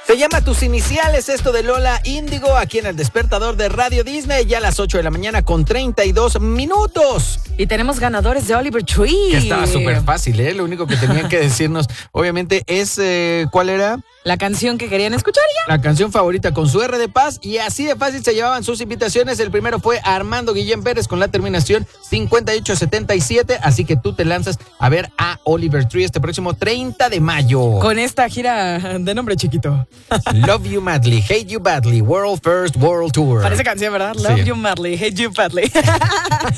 Se llama Tus Iniciales, esto de Lola Índigo, aquí en el Despertador de Radio Disney, ya a las 8 de la mañana con 32 minutos. Y tenemos ganadores de Oliver Tree. Que estaba súper fácil, ¿eh? Lo único que tenían que decirnos, obviamente, es ¿cuál era? La canción que querían escuchar ya. La canción favorita con su R de paz, y así de fácil se llevaban sus invitaciones. El primero fue Armando Guillén Pérez con la terminación 5877, así que tú te lanzas a ver a Oliver Tree este próximo 30 de mayo. Con esta gira de nombre chiquito. Love You Madly, Hate You Badly, World First World Tour. Parece canción, ¿verdad? Sí. Love You Madly, Hate You Badly.